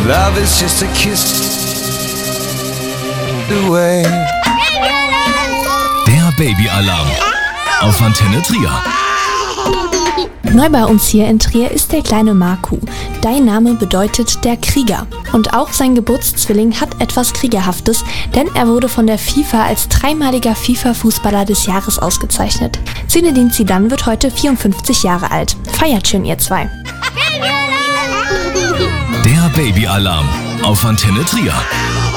Love is just a kiss away. Der Babyalarm auf Antenne Trier. Neu bei uns hier in Trier ist der kleine Marku. Dein Name bedeutet der Krieger. Und auch sein Geburtszwilling hat etwas Kriegerhaftes, denn er wurde von der FIFA als dreimaliger FIFA-Fußballer des Jahres ausgezeichnet. Zinedine Zidane wird heute 54 Jahre alt. Feiert schön, ihr zwei. Der Babyalarm auf Antenne Trier.